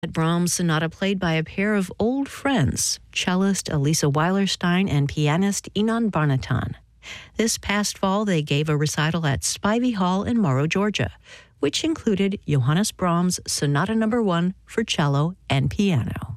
Brahms Sonata played by a pair of old friends, cellist Elisa Weilerstein and pianist Inon Barnatan. This past fall, they gave a recital at Spivey Hall in Morrow, Georgia, which included Johannes Brahms' Sonata No. 1 for cello and piano.